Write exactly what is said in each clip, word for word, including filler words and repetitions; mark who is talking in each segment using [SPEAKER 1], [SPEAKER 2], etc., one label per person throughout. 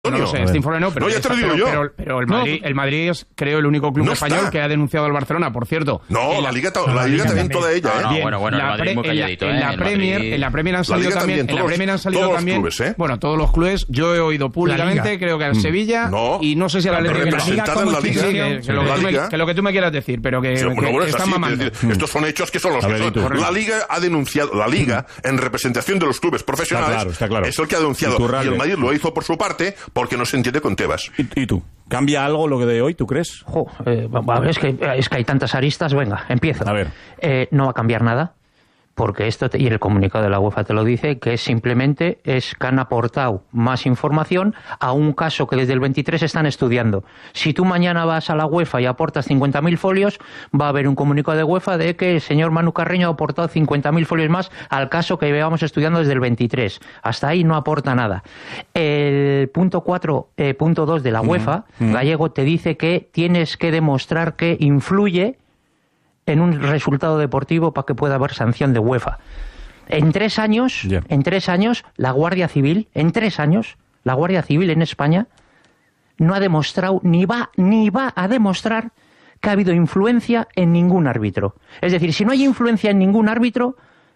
[SPEAKER 1] No lo sé, este informe no, pero,
[SPEAKER 2] no, ya te lo digo
[SPEAKER 1] pero,
[SPEAKER 2] yo.
[SPEAKER 1] pero, pero el, Madrid, no, el Madrid es, creo, el único club
[SPEAKER 2] no
[SPEAKER 1] español
[SPEAKER 2] está.
[SPEAKER 1] que ha denunciado al Barcelona, por cierto.
[SPEAKER 2] No, la Liga, la, la Liga también, toda ella, ¿eh?
[SPEAKER 3] No,
[SPEAKER 1] Bien,
[SPEAKER 3] bueno, bueno,
[SPEAKER 1] la
[SPEAKER 3] el Madrid
[SPEAKER 1] pre,
[SPEAKER 3] muy calladito,
[SPEAKER 1] en la,
[SPEAKER 3] ¿eh?
[SPEAKER 1] en la
[SPEAKER 3] El
[SPEAKER 1] Premier,
[SPEAKER 3] Madrid...
[SPEAKER 1] en la Premier han salido también,
[SPEAKER 2] también,
[SPEAKER 1] en la Premier han salido
[SPEAKER 2] todos
[SPEAKER 1] también,
[SPEAKER 2] los clubes, ¿eh?
[SPEAKER 1] bueno, todos los clubes, yo he oído públicamente, creo que al Sevilla,
[SPEAKER 2] no,
[SPEAKER 1] y no sé si a la Atlético de Madrid,
[SPEAKER 2] en la Liga,
[SPEAKER 1] sí, que, que, lo que, tú me, que lo que tú me quieras decir, pero que,
[SPEAKER 2] sí, bueno,
[SPEAKER 1] que,
[SPEAKER 2] bueno,
[SPEAKER 1] que están
[SPEAKER 2] así,
[SPEAKER 1] mamando.
[SPEAKER 2] Es decir, estos son hechos que son los que son. La Liga ha denunciado, la Liga, en representación de los clubes profesionales,
[SPEAKER 4] está claro, está claro.
[SPEAKER 2] es el que ha denunciado, y, y el Madrid lo hizo por su parte, porque no se entiende con Tebas.
[SPEAKER 4] ¿Y, y tú? ¿Cambia algo lo que de hoy, tú crees?
[SPEAKER 5] Jo, eh, es, que, es que hay tantas aristas, venga, empiezo.
[SPEAKER 4] A ver.
[SPEAKER 5] Eh, no va a cambiar nada, porque esto, te, y el comunicado de la UEFA te lo dice, que es simplemente es que han aportado más información a un caso que desde el veintitrés están estudiando. Si tú mañana vas a la UEFA y aportas cincuenta mil folios, va a haber un comunicado de UEFA de que el señor Manu Carreño ha aportado cincuenta mil folios más al caso que llevamos estudiando desde el veintitrés. Hasta ahí no aporta nada. El punto cuatro punto dos de la UEFA, mm, Gallego, te dice que tienes que demostrar que influye en un resultado deportivo para que pueda haber sanción de UEFA. En tres años, yeah. en tres años, la Guardia Civil, en tres años, la Guardia Civil en España no ha demostrado, ni va, ni va a demostrar que ha habido influencia en ningún árbitro. Es decir, si no hay influencia en ningún árbitro,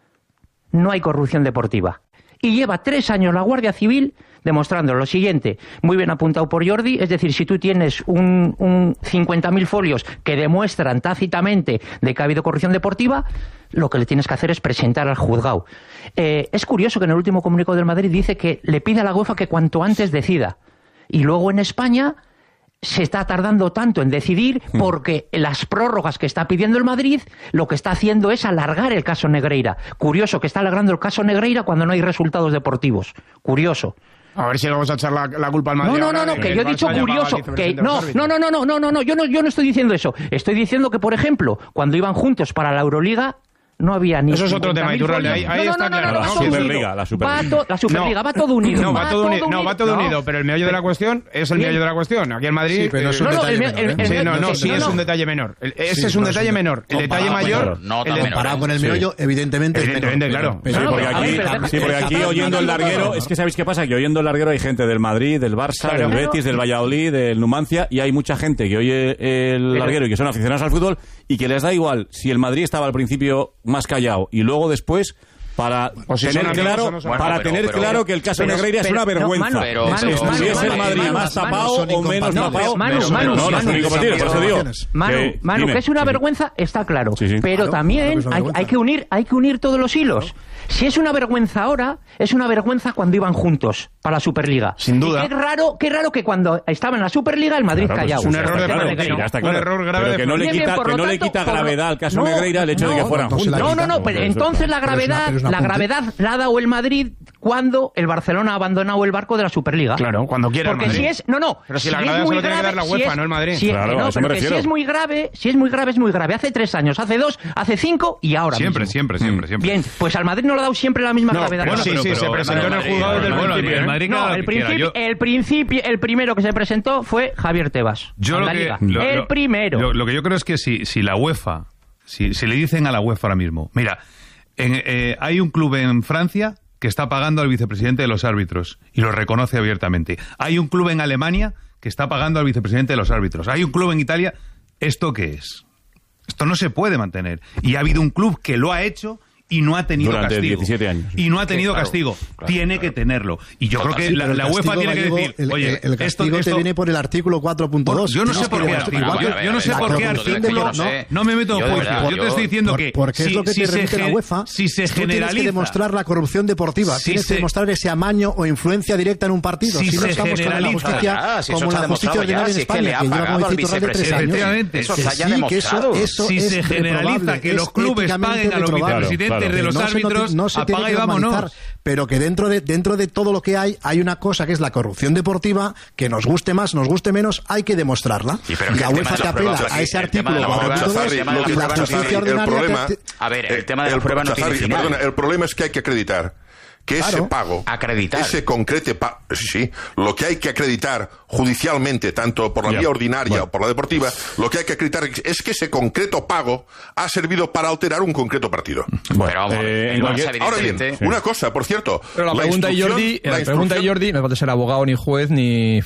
[SPEAKER 5] no hay corrupción deportiva. Y lleva tres años la Guardia Civil demostrando lo siguiente, muy bien apuntado por Jordi, es decir, si tú tienes un, un cincuenta mil folios que demuestran tácitamente de que ha habido corrupción deportiva, lo que le tienes que hacer es presentar al juzgado. Eh, es curioso que en el último comunicado del Madrid dice que le pide a la UEFA que cuanto antes decida. Y luego en España se está tardando tanto en decidir porque las prórrogas que está pidiendo el Madrid lo que está haciendo es alargar el caso Negreira. Curioso que está alargando el caso Negreira cuando no hay resultados deportivos. Curioso.
[SPEAKER 1] A ver si le vamos a echar la, la culpa al Madrid.
[SPEAKER 5] No, no, no, no, que, que yo he dicho curioso. Que, no, no, no, no, no, no, no, no, yo no, yo no estoy diciendo eso. Estoy diciendo que, por ejemplo, cuando iban juntos para la Euroliga, no había ni...
[SPEAKER 1] Eso es otro tema, Iturralde. Ahí, ahí
[SPEAKER 5] no,
[SPEAKER 1] está
[SPEAKER 5] no, no,
[SPEAKER 1] claro.
[SPEAKER 5] No, no,
[SPEAKER 4] la Superliga, la Superliga.
[SPEAKER 5] Va to, la Superliga, no, va todo unido.
[SPEAKER 1] No, va,
[SPEAKER 5] va
[SPEAKER 1] todo,
[SPEAKER 5] todo
[SPEAKER 1] uni
[SPEAKER 5] unido.
[SPEAKER 1] No, va todo
[SPEAKER 5] no.
[SPEAKER 1] unido, pero el meollo de la cuestión es el meollo de la cuestión. Aquí en Madrid...
[SPEAKER 6] Sí, pero no es un
[SPEAKER 1] eh,
[SPEAKER 6] detalle
[SPEAKER 1] no,
[SPEAKER 6] menor. ¿eh?
[SPEAKER 1] El, sí, no, no, sí es un detalle menor. Ese sí, es un no detalle es un... menor. El detalle mayor...
[SPEAKER 3] No,
[SPEAKER 1] el
[SPEAKER 6] comparado con el meollo, sí. evidentemente es
[SPEAKER 1] Evidentemente,
[SPEAKER 6] menor.
[SPEAKER 1] claro.
[SPEAKER 6] Pero,
[SPEAKER 4] sí, porque aquí,
[SPEAKER 5] pero,
[SPEAKER 4] sí, porque aquí oyendo el larguero, es que ¿sabéis qué pasa? Que oyendo el larguero hay gente del Madrid, del Barça, del Betis, del Valladolid, del Numancia, y hay mucha gente que oye el larguero y que son aficionados al fútbol y que les da igual si el Madrid estaba al principio más callado y luego después... Para
[SPEAKER 1] o si
[SPEAKER 4] tener claro,
[SPEAKER 1] no
[SPEAKER 4] bueno,
[SPEAKER 1] para
[SPEAKER 4] pero, tener
[SPEAKER 3] pero,
[SPEAKER 4] claro que el caso
[SPEAKER 5] pero,
[SPEAKER 4] Negreira
[SPEAKER 5] pero,
[SPEAKER 4] es una vergüenza.
[SPEAKER 5] No,
[SPEAKER 3] pero,
[SPEAKER 5] Manu,
[SPEAKER 4] es,
[SPEAKER 5] Manu,
[SPEAKER 4] si es el Madrid
[SPEAKER 5] Manu,
[SPEAKER 4] más tapado
[SPEAKER 5] Manu,
[SPEAKER 4] o menos
[SPEAKER 5] no,
[SPEAKER 4] tapado.
[SPEAKER 5] Manu,
[SPEAKER 4] no,
[SPEAKER 5] Manu,
[SPEAKER 4] no, no son incompatibles, por eso digo.
[SPEAKER 5] Manu,
[SPEAKER 4] Que,
[SPEAKER 5] Manu
[SPEAKER 4] dime,
[SPEAKER 5] que es una
[SPEAKER 4] sí,
[SPEAKER 5] vergüenza, está claro.
[SPEAKER 4] Sí, sí.
[SPEAKER 5] Pero
[SPEAKER 6] claro,
[SPEAKER 5] también
[SPEAKER 6] claro
[SPEAKER 5] hay, hay, que unir, hay que unir todos los hilos. Claro. Si es una vergüenza ahora, es una vergüenza cuando iban juntos para la Superliga.
[SPEAKER 1] Sin duda.
[SPEAKER 5] Y qué raro, qué raro que cuando estaba en la Superliga el Madrid
[SPEAKER 4] claro,
[SPEAKER 5] callado.
[SPEAKER 4] Pues,
[SPEAKER 1] un error de
[SPEAKER 4] claro,
[SPEAKER 1] Negreira.
[SPEAKER 4] ya está claro.
[SPEAKER 1] Un error grave
[SPEAKER 4] pero que no le
[SPEAKER 5] bien,
[SPEAKER 4] quita,
[SPEAKER 5] bien,
[SPEAKER 4] que no
[SPEAKER 5] tanto,
[SPEAKER 4] le quita gravedad al caso
[SPEAKER 5] no,
[SPEAKER 4] Negreira el hecho
[SPEAKER 5] no,
[SPEAKER 4] de que fueran
[SPEAKER 6] no,
[SPEAKER 4] juntos.
[SPEAKER 5] No, no, no, pero entonces la gravedad, la gravedad la ha dado el Madrid cuando el Barcelona ha abandonado el barco de la Superliga.
[SPEAKER 1] Claro, cuando quiera el
[SPEAKER 5] Porque
[SPEAKER 1] Madrid.
[SPEAKER 5] si es, no, no,
[SPEAKER 1] pero si,
[SPEAKER 5] si
[SPEAKER 1] la
[SPEAKER 5] es
[SPEAKER 1] gravedad
[SPEAKER 5] muy
[SPEAKER 1] solo tiene que
[SPEAKER 5] grave,
[SPEAKER 1] dar la
[SPEAKER 5] si
[SPEAKER 1] UEFA,
[SPEAKER 5] es,
[SPEAKER 1] no el Madrid.
[SPEAKER 5] Si,
[SPEAKER 4] claro,
[SPEAKER 5] no,
[SPEAKER 4] a eso me
[SPEAKER 5] pero que si
[SPEAKER 4] refiero.
[SPEAKER 5] es muy grave, si es muy grave es muy grave. Hace tres años, hace dos, hace cinco y ahora
[SPEAKER 7] Siempre,
[SPEAKER 5] mismo.
[SPEAKER 7] siempre, siempre, siempre.
[SPEAKER 5] Bien, pues al Madrid no le ha dado siempre la misma
[SPEAKER 1] No,
[SPEAKER 5] gravedad.
[SPEAKER 1] bueno, sí,
[SPEAKER 7] pero-
[SPEAKER 1] sí,
[SPEAKER 7] pero-
[SPEAKER 1] se presentó en el
[SPEAKER 7] Madrid,
[SPEAKER 1] juzgado desde el
[SPEAKER 7] bueno,
[SPEAKER 1] principio.
[SPEAKER 7] el
[SPEAKER 1] ¿eh?
[SPEAKER 7] Madrid
[SPEAKER 5] No,
[SPEAKER 7] cada
[SPEAKER 5] el
[SPEAKER 7] que quiera,
[SPEAKER 5] principio,
[SPEAKER 7] yo-
[SPEAKER 5] el principio, el primero que se presentó fue Javier Tebas.
[SPEAKER 7] Yo
[SPEAKER 5] en
[SPEAKER 7] lo
[SPEAKER 5] la
[SPEAKER 7] que,
[SPEAKER 5] Liga.
[SPEAKER 7] lo-
[SPEAKER 5] el
[SPEAKER 7] lo-
[SPEAKER 5] primero.
[SPEAKER 7] Lo, lo que yo creo es que si, si la UEFA, si, si le dicen a la UEFA ahora mismo, mira, en, eh, hay un club en Francia que está pagando al vicepresidente de los árbitros y lo reconoce abiertamente. Hay un club en Alemania que está pagando al vicepresidente de los árbitros. Hay un club en Italia. ¿Esto qué es? Esto no se puede mantener. Y ha habido un club que lo ha hecho y no ha tenido
[SPEAKER 4] Durante
[SPEAKER 7] castigo.
[SPEAKER 4] diecisiete años.
[SPEAKER 7] Y no ha tenido
[SPEAKER 3] Sí, claro,
[SPEAKER 7] castigo.
[SPEAKER 3] claro,
[SPEAKER 7] tiene
[SPEAKER 3] claro.
[SPEAKER 7] que tenerlo. Y yo creo que
[SPEAKER 6] Sí,
[SPEAKER 7] la,
[SPEAKER 6] pero el
[SPEAKER 7] la UEFA
[SPEAKER 6] castigo,
[SPEAKER 7] tiene que
[SPEAKER 6] Gallego,
[SPEAKER 7] decir,
[SPEAKER 6] el,
[SPEAKER 7] oye,
[SPEAKER 6] el, el
[SPEAKER 7] esto,
[SPEAKER 6] castigo
[SPEAKER 7] esto
[SPEAKER 6] te viene por el artículo cuatro punto dos.
[SPEAKER 7] yo no sé
[SPEAKER 6] Tienes
[SPEAKER 7] por
[SPEAKER 6] que
[SPEAKER 7] qué
[SPEAKER 6] demostrar-
[SPEAKER 7] artículo,
[SPEAKER 6] igual
[SPEAKER 7] yo,
[SPEAKER 6] que
[SPEAKER 7] yo no sé
[SPEAKER 6] la
[SPEAKER 7] por qué
[SPEAKER 6] corrupción
[SPEAKER 7] artículo,
[SPEAKER 6] de-
[SPEAKER 3] no sé.
[SPEAKER 7] no, no me meto en
[SPEAKER 3] Yo de
[SPEAKER 7] juicio.
[SPEAKER 3] verdad,
[SPEAKER 7] Yo te
[SPEAKER 3] yo-
[SPEAKER 7] estoy diciendo
[SPEAKER 6] por-
[SPEAKER 7] que
[SPEAKER 6] porque
[SPEAKER 7] si,
[SPEAKER 6] es lo que
[SPEAKER 7] si
[SPEAKER 6] te
[SPEAKER 7] se
[SPEAKER 6] remite la
[SPEAKER 7] gen-
[SPEAKER 6] UEFA.
[SPEAKER 7] si se
[SPEAKER 6] Tú tienes
[SPEAKER 7] generaliza,
[SPEAKER 6] que demostrar la corrupción deportiva.
[SPEAKER 7] Si
[SPEAKER 6] tienes
[SPEAKER 7] se-
[SPEAKER 6] que demostrar ese amaño o influencia directa en un partido.
[SPEAKER 7] Si
[SPEAKER 6] Si, no
[SPEAKER 7] se
[SPEAKER 6] estamos con la
[SPEAKER 7] generaliza,
[SPEAKER 6] justicia,
[SPEAKER 3] ah, si eso
[SPEAKER 6] como
[SPEAKER 3] está
[SPEAKER 6] la justicia
[SPEAKER 3] demostrado
[SPEAKER 6] ordinaria
[SPEAKER 3] ya,
[SPEAKER 6] en
[SPEAKER 3] si es que
[SPEAKER 6] España,
[SPEAKER 3] le ha
[SPEAKER 6] que lleva,
[SPEAKER 3] pagado
[SPEAKER 6] como
[SPEAKER 3] al
[SPEAKER 6] dice Iturralde, tres años.
[SPEAKER 7] Efectivamente.
[SPEAKER 3] Eso
[SPEAKER 6] Que
[SPEAKER 3] está ya
[SPEAKER 6] sí, que eso,
[SPEAKER 3] demostrado.
[SPEAKER 6] eso
[SPEAKER 7] Si
[SPEAKER 6] es
[SPEAKER 7] se generaliza
[SPEAKER 6] reprobable,
[SPEAKER 7] que
[SPEAKER 6] es
[SPEAKER 7] los clubes
[SPEAKER 6] éticamente
[SPEAKER 7] paguen a los
[SPEAKER 6] reprobable.
[SPEAKER 7] vicepresidentes
[SPEAKER 4] Claro,
[SPEAKER 7] de
[SPEAKER 4] claro.
[SPEAKER 7] los
[SPEAKER 6] No se
[SPEAKER 7] árbitros,
[SPEAKER 6] no se tiene
[SPEAKER 7] apaga y
[SPEAKER 6] que
[SPEAKER 7] vámonos.
[SPEAKER 6] normalizar, pero que dentro de dentro de todo lo que hay hay una cosa que es la corrupción deportiva, que nos guste más, nos guste menos, hay que demostrarla.
[SPEAKER 3] Sí, pero
[SPEAKER 6] y
[SPEAKER 3] que
[SPEAKER 6] la
[SPEAKER 3] el
[SPEAKER 6] UEFA
[SPEAKER 3] tema de
[SPEAKER 6] te
[SPEAKER 3] las
[SPEAKER 6] apela
[SPEAKER 3] pruebas,
[SPEAKER 6] a ese
[SPEAKER 3] el tema
[SPEAKER 6] artículo
[SPEAKER 3] de la
[SPEAKER 6] cuatro punto dos
[SPEAKER 3] prueba,
[SPEAKER 6] y
[SPEAKER 3] el tema de las
[SPEAKER 6] la
[SPEAKER 3] pruebas,
[SPEAKER 6] justicia
[SPEAKER 2] el
[SPEAKER 6] ordinaria
[SPEAKER 2] problema-
[SPEAKER 6] te-
[SPEAKER 3] A ver, el tema de
[SPEAKER 2] el,
[SPEAKER 3] la prueba no tiene
[SPEAKER 2] Chazarri,
[SPEAKER 3] final.
[SPEAKER 2] perdona, el problema es que hay que acreditar que ese
[SPEAKER 3] claro.
[SPEAKER 2] pago,
[SPEAKER 1] acreditar.
[SPEAKER 2] ese concrete pago, sí, sí, lo que hay que acreditar judicialmente, tanto por la
[SPEAKER 4] Ya.
[SPEAKER 2] vía ordinaria
[SPEAKER 4] Bueno.
[SPEAKER 2] o por la deportiva, lo que hay que acreditar es que ese concreto pago ha servido para alterar un concreto partido.
[SPEAKER 4] Bueno,
[SPEAKER 1] Pero vamos,
[SPEAKER 4] eh,
[SPEAKER 1] el
[SPEAKER 4] en
[SPEAKER 1] Barça,
[SPEAKER 4] cualquier-
[SPEAKER 2] Ahora bien,
[SPEAKER 1] evidentemente-
[SPEAKER 2] una cosa, por cierto.
[SPEAKER 3] Pero la, pregunta de
[SPEAKER 2] instrucción-
[SPEAKER 3] Jordi,
[SPEAKER 2] la
[SPEAKER 3] la pregunta de
[SPEAKER 2] instrucción-
[SPEAKER 3] Jordi, no puede ser abogado, ni juez, ni